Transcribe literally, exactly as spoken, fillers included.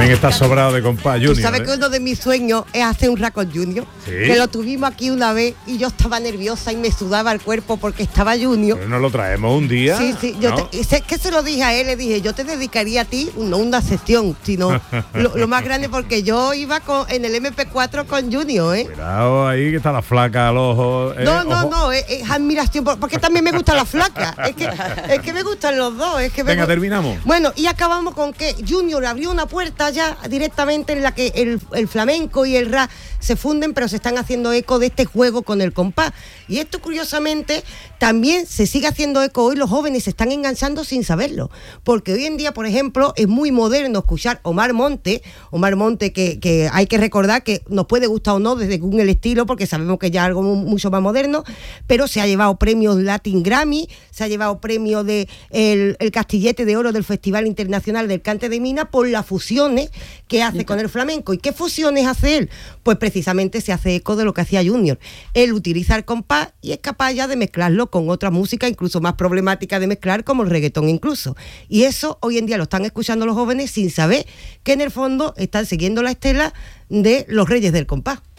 también está sobrado de compás, Junior. Tú sabes ¿eh? que uno de mis sueños es hacer un rap con Junior. ¿Sí? Que lo tuvimos aquí una vez y yo estaba nerviosa y me sudaba el cuerpo porque estaba Junior. Pero nos lo traemos un día. Sí, sí, yo ¿no? te, sé que se lo dije a él, le dije, yo te dedicaría a ti, no una sesión, sino lo, lo más grande, porque yo iba con, en el eme pe cuatro con Junior, ¿eh? Cuidado ahí, que está la flaca al ojo. Eh, No, no, ojo. no, es, es admiración, por- porque también me gustan las flacas, es que, es que me gustan los dos. Es que me Venga, gu- terminamos. Bueno, y acabamos con que Junior abrió una puerta ya directamente en la que el, el flamenco y el rap se funden, pero se están haciendo eco de este juego con el compás. Y esto, curiosamente, también se sigue haciendo eco hoy. Los jóvenes se están enganchando sin saberlo, porque hoy en día, por ejemplo, es muy moderno escuchar Omar Monte, Omar Monte que, que hay que recordar que nos puede gustar o no desde según el estilo, porque sabemos que ya es algo mu- mucho más moderno, pero se ha llevado premios Latin Grammy, se ha llevado premio de el, el Castillete de Oro del Festival Internacional del Cante de Mina por las fusiones que hace con el flamenco. ¿Y qué fusiones hace él? Pues precisamente se hace eco de lo que hacía Junior. Él utiliza el compás y es capaz ya de mezclarlo con otra música incluso más problemática de mezclar, como el reggaetón incluso. Y eso hoy en día lo están escuchando los jóvenes sin saber que en el fondo están siguiendo la estela de los reyes del compás.